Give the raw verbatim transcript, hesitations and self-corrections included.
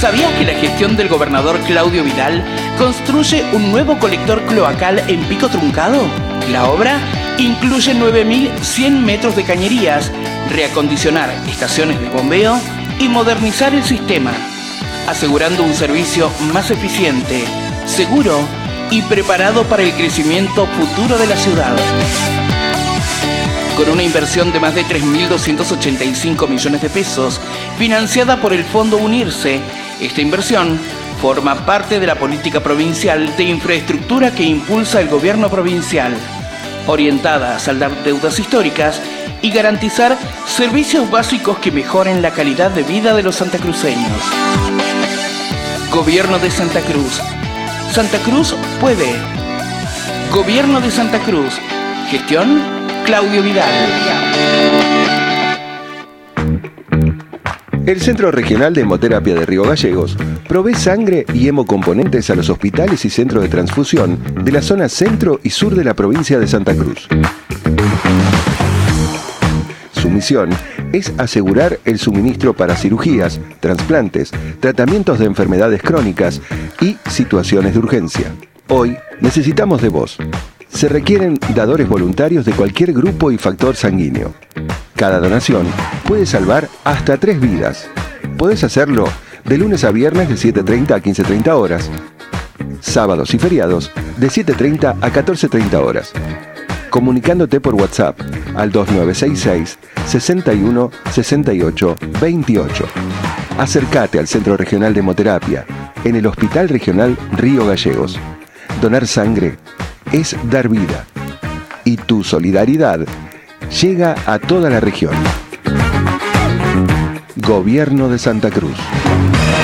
¿Sabías que la gestión del gobernador Claudio Vidal construye un nuevo colector cloacal en Pico Truncado? La obra incluye nueve mil cien metros de cañerías, reacondicionar estaciones de bombeo y modernizar el sistema, asegurando un servicio más eficiente, seguro y preparado para el crecimiento futuro de la ciudad. Con una inversión de más de tres mil doscientos ochenta y cinco millones de pesos, financiada por el Fondo Unirse, esta inversión forma parte de la política provincial de infraestructura que impulsa el gobierno provincial, orientada a saldar deudas históricas y garantizar servicios básicos que mejoren la calidad de vida de los santacruceños. Gobierno de Santa Cruz. Santa Cruz puede. Gobierno de Santa Cruz. Gestión Claudio Vidal. El Centro Regional de Hemoterapia de Río Gallegos provee sangre y hemocomponentes a los hospitales y centros de transfusión de la zona centro y sur de la provincia de Santa Cruz. Su misión es asegurar el suministro para cirugías, trasplantes, tratamientos de enfermedades crónicas y situaciones de urgencia. Hoy necesitamos de vos. Se requieren dadores voluntarios de cualquier grupo y factor sanguíneo. Cada donación puede salvar hasta tres vidas. Podés hacerlo de lunes a viernes de siete treinta a quince treinta horas, sábados y feriados de siete treinta a catorce treinta horas, comunicándote por WhatsApp al dos nueve seis seis, seis uno, seis ocho, dos ocho. Acércate al Centro Regional de Hemoterapia en el Hospital Regional Río Gallegos. Donar sangre es dar vida. Y tu solidaridad llega a toda la región. Gobierno de Santa Cruz.